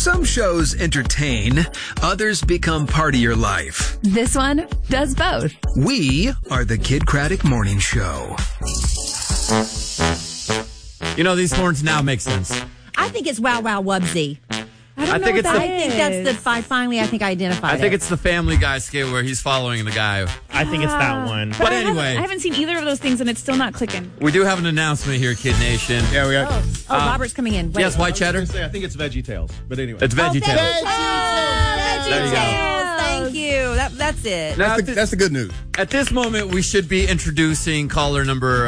Some shows entertain, others become part of your life. This one does both. We are the Kid Craddock Morning Show. You know, these horns now make sense. I think it's Wow Wow Wubsy. I think that's the finally I think I identified I think it's the Family Guy skit where he's following the guy. I think it's that one. But anyway, I haven't seen either of those things, and it's still not clicking. we do have an announcement here, Kid Nation. Yeah, we got. Oh, Robert's coming in. Wait. Yes, White Cheddar. I think it's Veggie Tales, but anyway. It's Veggie Tales. There you go. Thank you. That's it. Now, That's the good news. at this moment, we should be introducing caller number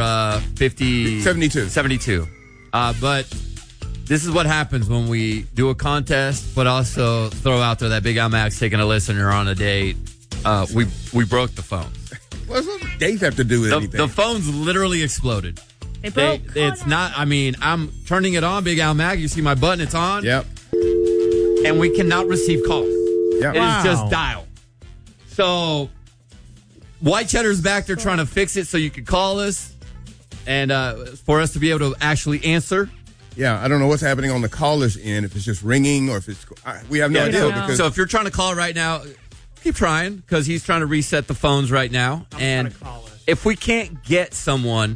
72. But this is what happens when we do a contest, but also throw out there that Big Al Mac's taking a listener on a date. We broke the phone. What's dates have to do with anything? The phones literally exploded. It broke. It's not. I mean, I'm turning it on, Big Al Mac. You see my button? It's on. Yep. And we cannot receive calls. Yep. It is just dial. So White Cheddar's back there trying to fix it so you can call us and for us to be able to actually answer. Yeah, I don't know what's happening on the caller's end, if it's just ringing or if it's... we have no idea. Because So if you're trying to call right now, keep trying because he's trying to reset the phones right now. And if we can't get someone,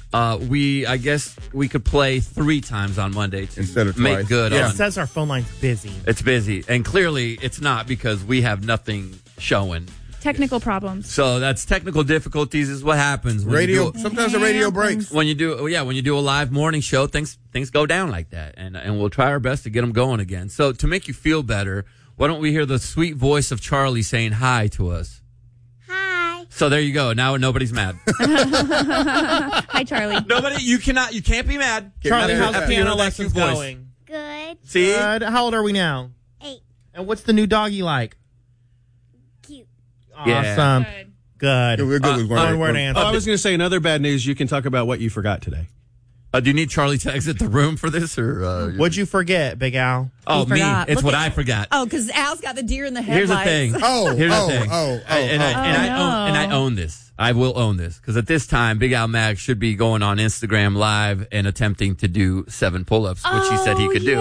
I guess we could play 3 times on Monday to Instead of make twice. good It on... says our phone line's busy. It's busy. And clearly it's not because we have nothing showing. Technical problems. So that's technical difficulties is what happens. When radio, you do, sometimes the radio breaks. when you do a live morning show, things go down like that. And we'll try our best to get them going again. So to make you feel better, why don't we hear the sweet voice of Charlie saying hi to us? Hi. So there you go. Now nobody's mad. Hi, Charlie. You can't be mad. Charlie, how's After you piano hear that lessons cute voice. going? Good. See? Good. How old are we now? 8. And what's the new doggy like? Cute. Yeah. Awesome. Yeah, Good. we're good with One word answer. I was going to say, in other bad news, you can talk about what you forgot today. Do you need Charlie to exit the room for this? Or What'd you forget, Big Al? Oh, He me. forgot. It's Look what at- I forgot. Oh, because Al's got the deer in the Here's headlights. the thing. Here's the thing. And I own this. I will own this because at this time, Big Al Mag should be going on Instagram Live and attempting to do 7 pull-ups, which he said he could do.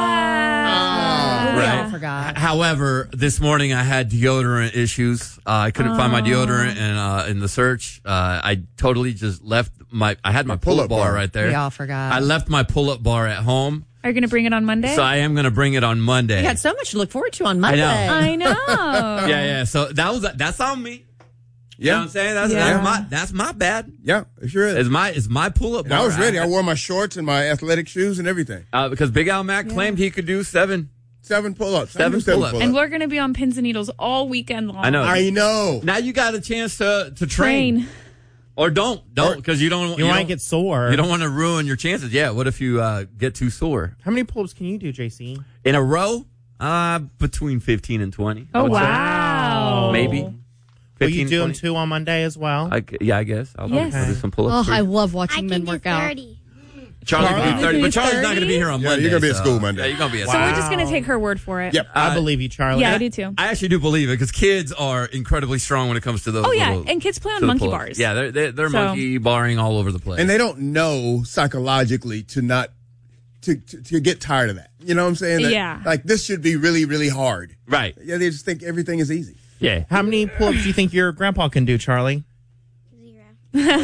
Right. I forgot. However, this morning I had deodorant issues. I couldn't find my deodorant in the search. I totally just left I had my pull-up bar right there. We all forgot. I left my pull-up bar at home. Are you going to bring it on Monday? So I am going to bring it on Monday. You had so much to look forward to on Monday. I know. Yeah. So that's on me. You know what I'm saying? That's my bad. Yeah, it sure is. It's my pull-up And bar. I was ready. I wore my shorts and my athletic shoes and everything. Because Big Al Mac claimed he could do 7. 7 pull-ups. 7 pull-ups. And we're going to be on pins and needles all weekend long. I know. I know. Now you got a chance to train. Or don't, because you don't. You might get sore. You don't want to ruin your chances. Yeah. What if you get too sore How many pull-ups can you do, JC? in a row? Between 15 and 20. I Oh, would say. wow. Maybe. Will 15, you do them 20. too on Monday as well? I guess. I'll Yes. do some pull-ups. Oh, I love I watching can men do work out. 30. Charlie can do 30, but Charlie's not going to be here on Yeah, Monday. you're gonna be at so- school Monday. Yeah, you're going to be at So school. we're just going to take her word for it. Yep. I believe you, Charlie. Yeah, I do too. I actually do believe it because kids are incredibly strong when it comes to those. Oh, yeah. little- And kids play on to the monkey pull-ups. bars. Yeah, they're So- monkey barring all over the place. And they don't know psychologically to not to get tired of that. You know what I'm saying? That, Yeah. Like this should be really, really hard. Right. Yeah, they just think everything is easy. Yeah. How many pull-ups do you think your grandpa can do, Charlie? 0.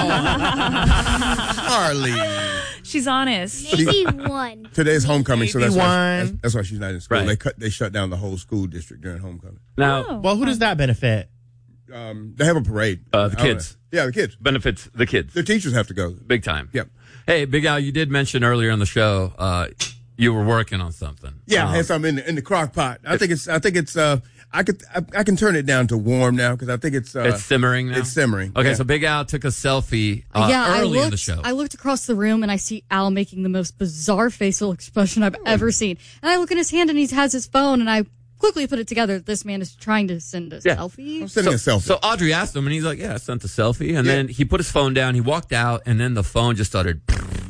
Charlie. She's honest. Maybe 1. Today's homecoming, so that's why, Maybe that's why she's not in school. Right. They shut down the whole school district during homecoming. Now, Oh. Well, who does that benefit? They have a parade. The I don't kids. know. Yeah, the kids. benefits the kids. The teachers have to go. Big time. Yep. Hey, Big Al, you did mention earlier on the show you were working on something. Yeah, I had something in the crock pot. I think it's I can turn it down to warm now because I think it's simmering now? It's simmering. Okay, yeah. so Big Al took a selfie I early looked, in the show. I looked across the room and I see Al making the most bizarre facial expression I've ever seen. And I look at his hand and he has his phone and I quickly put it together. This man is trying to send a selfie. I'm sending a selfie. So Audrey asked him, and he's like, "Yeah, I sent a selfie." And then he put his phone down. He walked out, and then the phone just started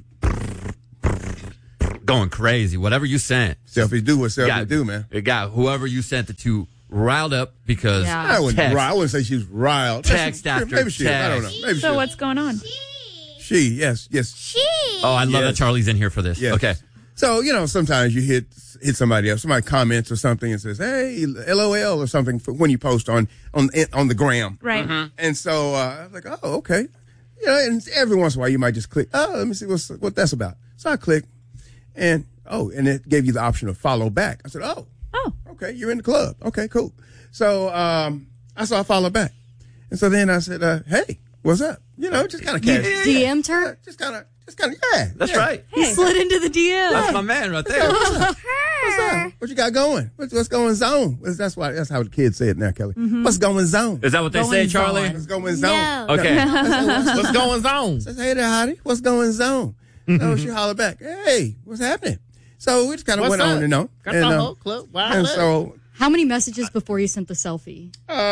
going crazy. Whatever you sent, selfies do what selfies do, man. It got whoever you sent it to riled up because I wouldn't say she was riled. Text after maybe she is. I don't know. text. Maybe she So is. what's going on? She, yes. Oh, I love that Charlie's in here for this. Yes. Okay. So, sometimes you hit somebody else. Somebody comments or something and says, "Hey, LOL" or something when you post on the gram. Right. Mm-hmm. And so I was like, "Oh, okay." And every once in a while you might just click, "Oh, let me see what that's about." So I click, and it gave you the option of follow back. I said, "Oh, okay, you're in the club. Okay, cool." So I followed back, and so then I said, "Hey, what's up?" Just kind of casual. DM'd her? Just kind of, yeah. That's yeah. right. He slid into the DM. That's my man right there. What's up? What you got going? What's going zone? That's how the kids say it now, Kelly. Mm-hmm. What's going zone? Is that what they say, Charlie? What's going zone? No. Okay. What's going on? Says, "Hey there, Hottie. What's going zone?" So she hollered back, "Hey, what's happening?" So we just kind of went on and on. Got the whole club. Wow. And so, How many messages before you sent the selfie?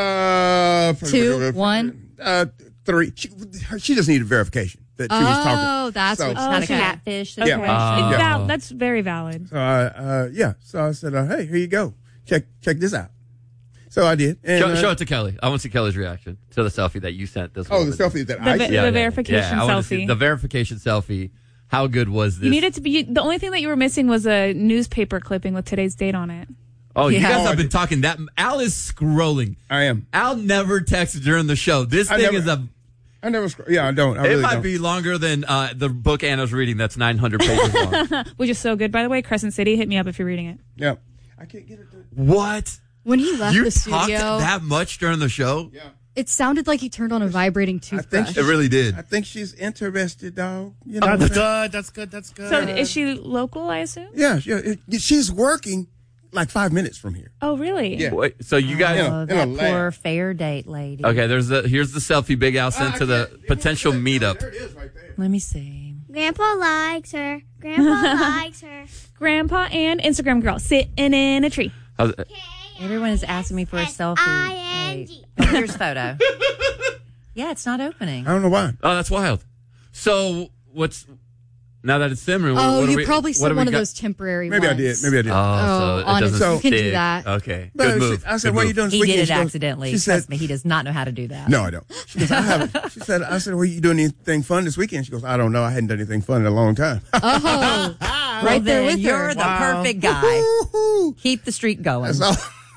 2, 1, 3. She just needed verification that she was talking. Oh, that's So- what's Not okay. a catfish. Yeah. It's that's very valid. So So I said, "Hey, here you go. Check this out." So I did. And, Show it to Kelly. I want to see Kelly's reaction to the selfie that you sent this Oh, woman. the selfie that The I vi- sent. the verification I want to see selfie. the verification selfie. How good was this? You needed to be. The only thing that you were missing was a newspaper clipping with today's date on it. Oh, you Yeah. guys Oh, I have been did. talking that. Al is scrolling. I am. Al never texts during the show. This I thing never- is a. I never. Yeah, I don't. I It really might don't. be longer than the book Anna's reading. That's 900 pages long. Which is so good, by the way. Crescent City, hit me up if you're reading it. Yeah. I can't get it. What? When he left You the talked studio, that much during the show? Yeah. it sounded like he turned on a vibrating toothbrush. It really did. I think she's interested, dog. You know. That's good. That's good. That's good. So is she local, I assume? Yeah. She's working like 5 minutes from here. Oh, really? Yeah. Wait, so you guys. Yeah. Oh, In a that lab. poor fair date lady. Okay, here's the selfie Big Al sent to the potential meetup. There it is right there. Let me see. Grandpa likes her. Grandpa likes her. Grandpa and Instagram girl sitting in a tree. How's- Everyone is asking me for a selfie. S-I-N-G. Wait. Oh, here's photo. Yeah, it's not opening. I don't know why. Oh, that's wild. So what's now that it's simmering? Oh, what do you we- probably what sent do we one of got? those temporary Maybe I ones. did. Maybe I did. Oh, so it honest, doesn't you can do stick. that. Okay, But good move. I said, Good "What are you move. doing this He weekend?" did it She goes- accidentally. She Trust said, me, he does not know how to do that. "No, I don't." She goes, "I haven't." She said, "I said, well, you doing anything fun this weekend?" She goes, "I don't know. I hadn't done anything fun in a long time." Oh, Well, right there then with you're her. the Wow. perfect guy. Woo-hoo. Keep the streak going. So,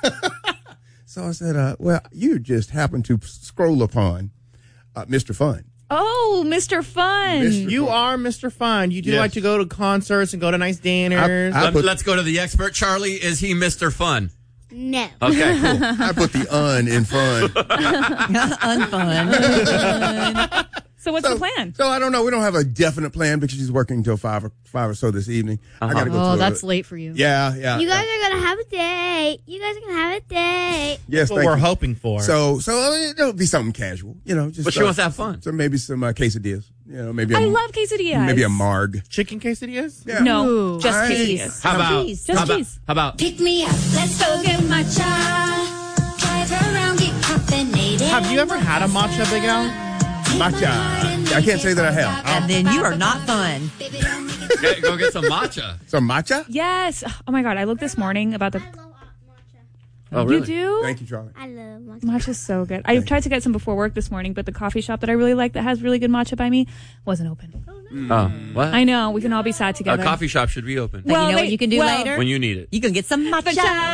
so I said, "Well, you just happened to scroll upon Mr. Fun." Oh, Mr. Fun. Mr. You are Mr. Fun. You do Yes. like to go to concerts and go to nice dinners. Let's go to the expert. Charlie, is he Mr. Fun? No. Okay, cool. I put the in fun. Unfun. So what's the plan? So I don't know. We don't have a definite plan because she's working until 5 or so this evening. I gotta go. Oh, to that's late for you. Yeah. You guys are going to have a date. You guys are going to have a date. Yes, That's what thank we're you. hoping for. So it'll be something casual, just. But she wants to have fun. So maybe some quesadillas, maybe. I love quesadillas. Maybe a marg. chicken quesadillas? Yeah. No, Ooh. just Nice. quesadillas. How about cheese. Just how about, cheese. how about Pick me up, let's go get matcha. Drive around, get caffeinated. Have you ever had a matcha, Big Al? Matcha. I can't say that I have. And then you are not fun. go get some matcha? Some matcha? Yes. Oh my God, I looked this morning about the. I love matcha. Oh, You really? do? Thank you, Charlie. I love matcha. Matcha's so good. I tried to get some before work this morning, but the coffee shop that I really like that has really good matcha by me wasn't open. Oh, what? I know. We can all be sad A together. coffee shop should be open But you know what you can do later? when you need it. You can get some matcha.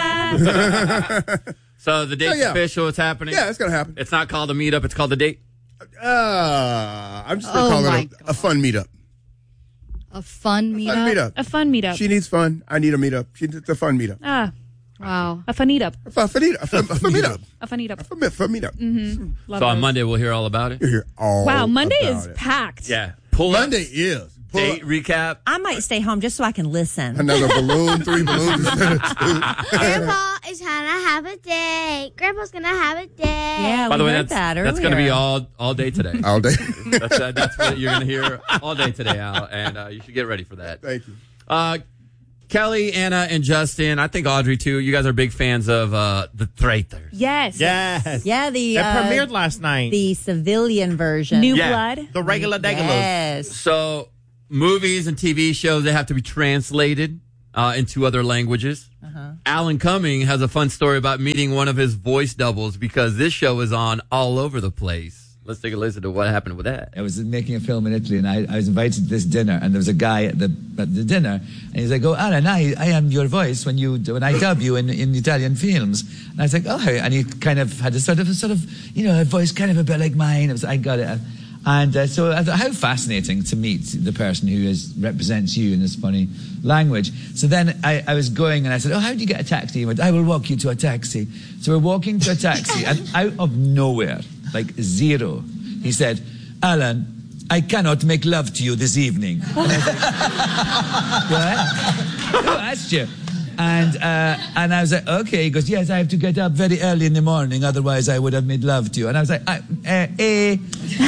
So the date's Oh, yeah. official. It's happening. Yeah, it's gonna happen. It's not called a meetup. It's called a date. I'm just gonna Oh call my it a fun meetup. A fun Fun meetup. meetup. A fun meetup. She needs fun. I need a meetup. It's a fun meetup. Wow. A fun meetup. A fun meetup. A fun meetup. A fun meetup. Fun meetup. Love So on those. Monday we'll hear all about it. You hear all Wow, Monday about is it. packed. Yeah. Pull Monday is. Pull date up. recap. I might stay home just so I can listen. Another balloon, 3 balloons instead of 2. Grandpa is going to have a date. Grandpa's going to have a date. Yeah, By the we way, heard that that's going to be earlier. all day today. All day. That's what you're going to hear all day today, Al, and you should get ready for that. Thank you. Kelly, Anna, and Justin, I think Audrey too. You guys are big fans of the Traitors. Yes. Yes. Yeah, the That premiered last night. the civilian version. New Yeah. blood. the regular degulas. Yes. So movies and TV shows, they have to be translated into other languages. Alan Cumming has a fun story about meeting one of his voice doubles because this show is on all over the place. Let's take a listen to what happened with that. I was making a film in Italy, and I was invited to this dinner, and there was a guy at the dinner, and he's like, "Oh, Alan, I am your voice when I dub you in Italian films." And I was like, "Oh," and he kind of had a sort of a voice kind of a bit like mine. I got it. And so I thought, how fascinating to meet the person who represents you in this funny language. So then I was going and I said, "Oh, how do you get a taxi?" He went, "I will walk you to a taxi." So we're walking to a taxi and out of nowhere, like zero, he said, "Alan, I cannot make love to you this evening." And I was like, "What? Who asked you?" And I was like, "Okay." He goes, "Yes, I have to get up very early in the morning, otherwise I would have made love to you." And I was like, A,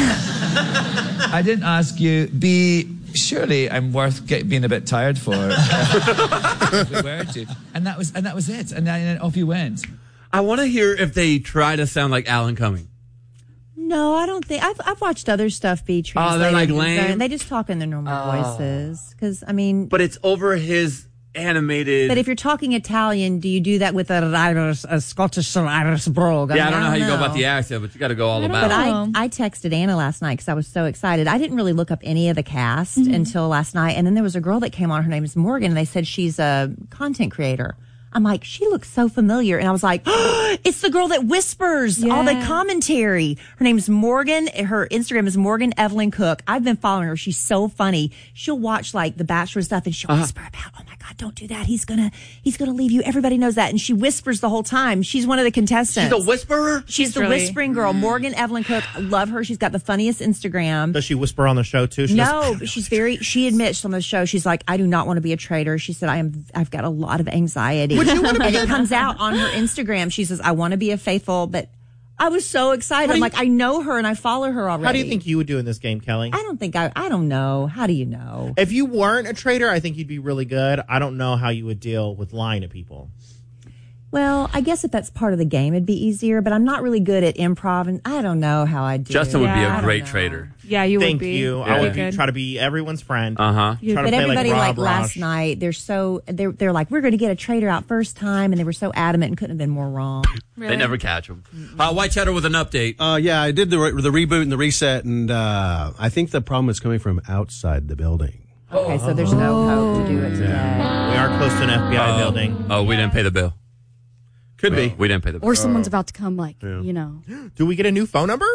I didn't ask you. B, surely I'm worth being a bit tired for. If we were to. And that was it. And then off you went. I want to hear if they try to sound like Alan Cumming. No, I don't think. I've watched other stuff be translated. Oh, they're like lame? They just talk in their normal voices. Because, I mean. But it's over his animated. But if you're talking Italian, do you do that with a Scottish Irish brogue? I don't know how you go about the accent, but you got to go all about it. But I texted Anna last night because I was so excited. I didn't really look up any of the cast until last night. And then there was a girl that came on. Her name is Morgan. And they said she's a content creator. I'm like, she looks so familiar. And I was like, oh, it's the girl that whispers all the commentary. Her name's Morgan. Her Instagram is Morgan Evelyn Cook. I've been following her. She's so funny. She'll watch like The Bachelor stuff and she'll whisper about, "Oh my God, don't do that. He's gonna leave you." Everybody knows that. And she whispers the whole time. She's one of the contestants. She's a whisperer? She's the whispering girl. Morgan Evelyn Cook. I love her. She's got the funniest Instagram. Does she whisper on the show too? But she admits on the show, she's like, "I do not want to be a traitor." She said, I've got a lot of anxiety. Would you want to be and it comes out on her Instagram. She says, "I want to be a faithful," but I was so excited. I'm like, I know her and I follow her already. How do you think you would do in this game, Kelly? I don't know. How do you know? If you weren't a traitor, I think you'd be really good. I don't know how you would deal with lying to people. Well, I guess if that's part of the game, it'd be easier, but I'm not really good at improv, and I don't know how I'd do Justin would be a I great don't know. trader. Yeah, you would Thank be. you. Yeah. I would try to be everyone's friend. But everybody like last night, they're like, "We're going to get a trader out first time," and they were so adamant and couldn't have been more wrong. Really? They never catch them. White Cheddar with an update. Yeah, I did the reboot and the reset, and I think the problem is coming from outside the building. Okay, so there's no hope to do it today. We are close to an FBI building. Oh, we didn't pay the bill. Could be. We didn't pay the bill. Or someone's about to come, you know. Do we get a new phone number?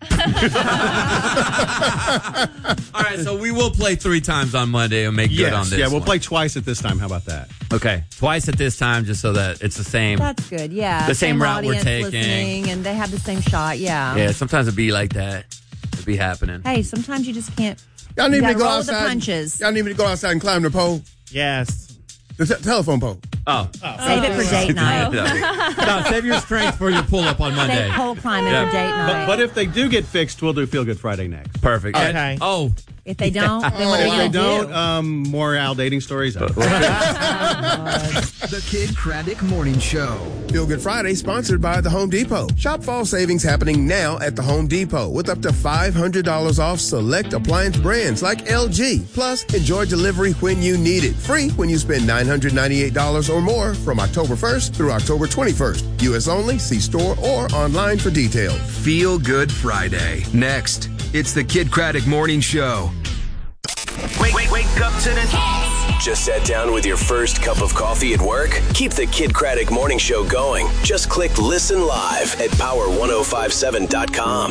All right, so we will play 3 times on Monday and make good on this. Yeah, we'll play twice at this time. How about that? Okay, twice at this time, just so that it's the same. That's good. Yeah, The same route we're audience taking. listening, and they have the same shot. Yeah. Yeah, sometimes it'd be like that. It'd be happening. Hey, sometimes you just can't. Y'all need You me to gotta go roll with the outside. punches. Y'all need me to go outside and climb the pole. Yes. The telephone pole. Oh. Save it for date night. No, save your strength for your pull-up on Monday. Save pole climbing for date night. But if they do get fixed, we'll do Feel Good Friday next. Perfect. Okay. If they don't, then what are you If going they to do? don't, more Al dating stories. The Kid Craddock Morning Show. Feel Good Friday, sponsored by the Home Depot. Shop fall savings happening now at the Home Depot with up to $500 off select appliance brands like LG. Plus, enjoy delivery when you need it. Free when you spend $998 or more from October 1st through October 21st. U.S. only. See store or online for details. Feel Good Friday. Next, it's the Kid Craddock Morning Show. Wake up to the Just sat down with your first cup of coffee at work? Keep the Kid Craddock Morning Show going. Just click Listen Live at power1057.com.